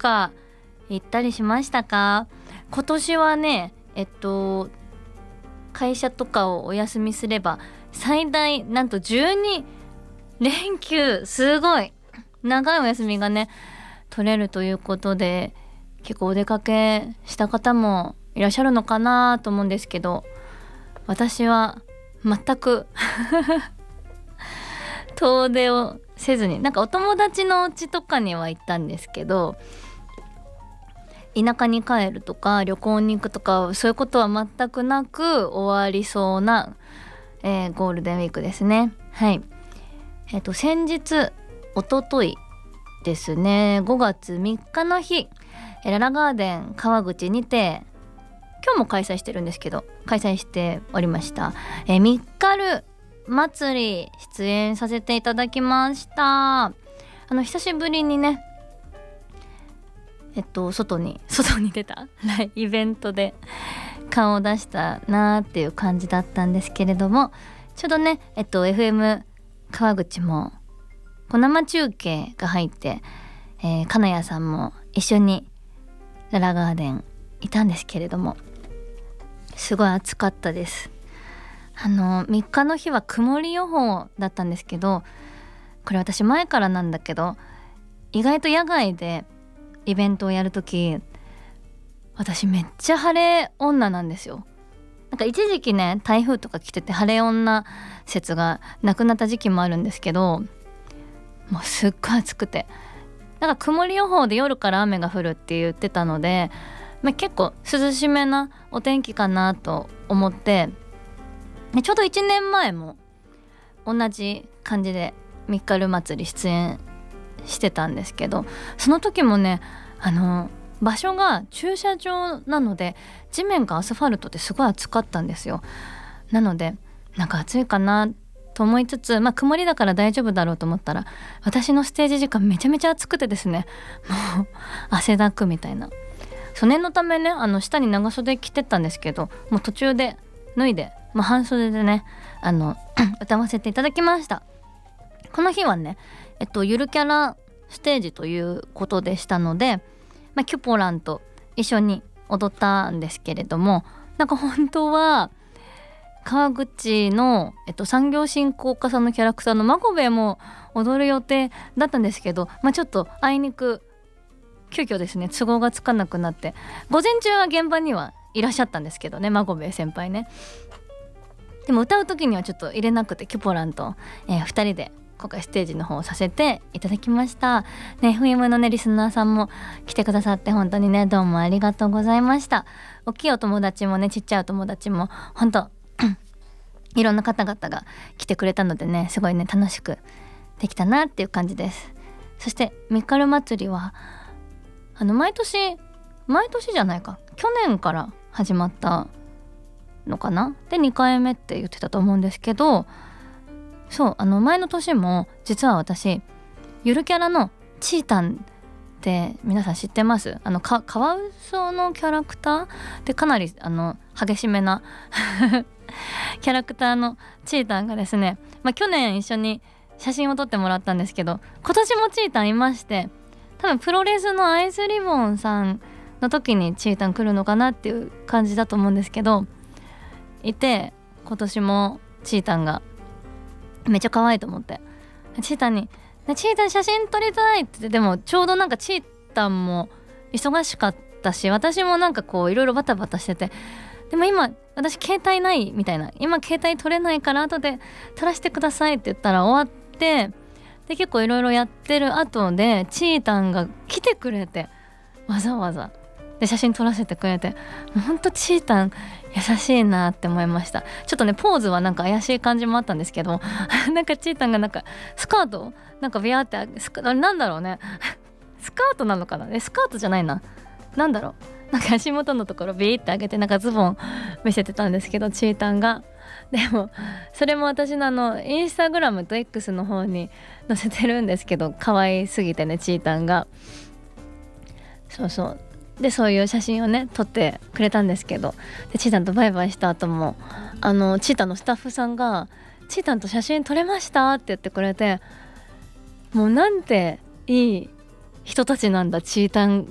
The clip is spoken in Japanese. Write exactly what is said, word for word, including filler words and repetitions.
か行ったりしましたか？今年はねえっと会社とかをお休みすれば最大なんとじゅうにれんきゅう、すごい長いお休みがね取れるということで、結構お出かけした方もいらっしゃるのかなと思うんですけど、私は全く遠出をせずに、なんかお友達のお家とかには行ったんですけど、田舎に帰るとか旅行に行くとかそういうことは全くなく終わりそうな、えー、ゴールデンウィークですね。はい。えっと先日おとといですね、ごがつみっかの日、ララガーデン川口にて今日も開催してるんですけど開催しておりました、えー、ミッカル祭り出演させていただきました。あの久しぶりにねえっと外に外に出たイベントで顔を出したなーっていう感じだったんですけれども、ちょうどねえっと エフエム 川口も生中継が入って、えー、金谷さんも一緒にララガーデンいたんですけれども、すごい暑かったです。あのみっかの日は曇り予報だったんですけど、これ私前からなんだけど意外と野外でイベントをやるとき私めっちゃ晴れ女なんですよ。なんか一時期ね台風とか来てて晴れ女説がなくなった時期もあるんですけど、もうすっごい暑くて、なんか曇り予報で夜から雨が降るって言ってたので、まあ、結構涼しめなお天気かなと思って、でちょうどいちねんまえも同じ感じでミッカル祭り出演してたんですけど、その時もねあの場所が駐車場なので地面がアスファルトですごい暑かったんですよ。なのでなんか暑いかなと思いつつ、まあ曇りだから大丈夫だろうと思ったら、私のステージ時間めちゃめちゃ暑くてですね、もう汗だくみたいな。そ念のためねあの下に長袖着てったんですけど、もう途中で脱いで、まあ、半袖でねあの歌わせていただきました。この日はねえっとゆるキャラステージということでしたので、まあ、キュポランと一緒に踊ったんですけれども、なんか本当は川口の、えっと、産業振興課さんのキャラクターのマコベも踊る予定だったんですけど、まあ、ちょっとあいにく急遽ですね都合がつかなくなって、午前中は現場にはいらっしゃったんですけどね、マコベ先輩ね。でも歌う時にはちょっと入れなくてキュポランと、えー、ふたりで今回ステージの方をさせていただきました、ね、エフエム のねリスナーさんも来てくださって本当にねどうもありがとうございました。大きいお友達もねちっちゃいお友達も本当いろんな方々が来てくれたのでねすごいね楽しくできたなっていう感じです。そしてミッカル祭りはあの毎年毎年じゃないか去年から始まったのかな、でにかいめって言ってたと思うんですけど、そうあの前の年も実は私ゆるキャラのチータンって皆さん知ってます？あのかカワウソのキャラクターでかなりあの激しめなキャラクターのチータンがですね、まあ、去年一緒に写真を撮ってもらったんですけど、今年もチータンいまして、多分プロレスのアイスリボンさんの時にチータン来るのかなっていう感じだと思うんですけど、いて今年もチータンがめっちゃ可愛いと思ってチータンにチータン写真撮りたいって言って、でもちょうどなんかチータンも忙しかったし私もなんかこういろいろバタバタしてて、でも今私携帯ないみたいな、今携帯取れないから後で撮らせてくださいって言ったら終わって、で結構いろいろやってる後でチータンが来てくれてわざわざで写真撮らせてくれて、ほんとチータン優しいなって思いました。ちょっとねポーズはなんか怪しい感じもあったんですけどなんかチータンがなんかスカートなんかビヤーってスカあれなんだろうねスカートなのかな、えスカートじゃないな、なんだろう、なんか足元のところビーって上げてなんかズボン見せてたんですけどチータンが。でもそれも私のあのインスタグラムと X の方に載せてるんですけど、可愛すぎてねチータンが。そうそうでそういう写真をね撮ってくれたんですけど、でチータンとバイバイした後もあのチータンのスタッフさんがチータンと写真撮れましたって言ってくれて、もうなんていい人たちなんだチータン